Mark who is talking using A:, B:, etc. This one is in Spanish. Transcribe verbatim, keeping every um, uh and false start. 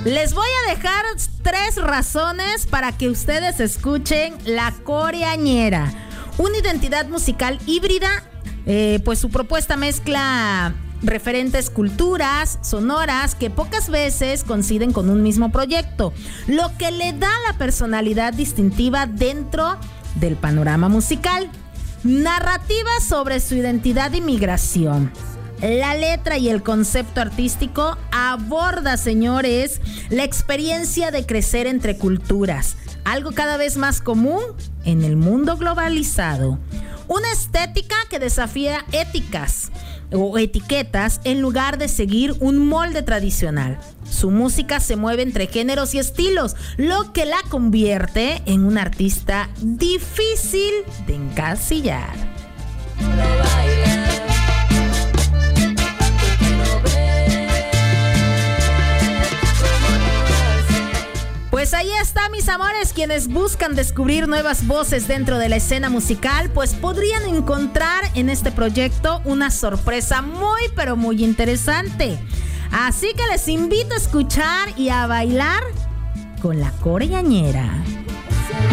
A: Les voy a dejar tres razones para que ustedes escuchen La Coreañera, una identidad musical híbrida, eh, pues su propuesta mezcla referentes culturas sonoras que pocas veces coinciden con un mismo proyecto, lo que le da la personalidad distintiva dentro del panorama musical. Narrativa sobre su identidad y migración. La letra y el concepto artístico aborda, señores, la experiencia de crecer entre culturas, algo cada vez más común en el mundo globalizado. Una estética que desafía éticas o etiquetas en lugar de seguir un molde tradicional. Su música se mueve entre géneros y estilos, lo que la convierte en una artista difícil de encasillar. Pues ahí está, mis amores, quienes buscan descubrir nuevas voces dentro de la escena musical, pues podrían encontrar en este proyecto una sorpresa muy pero muy interesante. Así que les invito a escuchar y a bailar con La Coreañera.